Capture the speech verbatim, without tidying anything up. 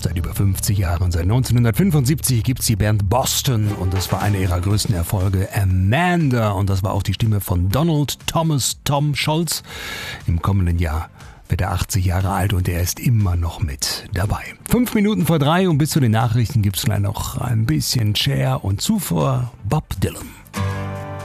Seit über fünfzig Jahren, seit neunzehnhundertfünfundsiebzig gibt's die Band Boston und das war einer ihrer größten Erfolge, Amanda. Und das war auch die Stimme von Donald Thomas Tom Scholz. Im kommenden Jahr wird er achtzig Jahre alt und er ist immer noch mit dabei. Fünf Minuten vor drei und bis zu den Nachrichten gibt's gleich noch ein bisschen Cher und zuvor Bob Dylan.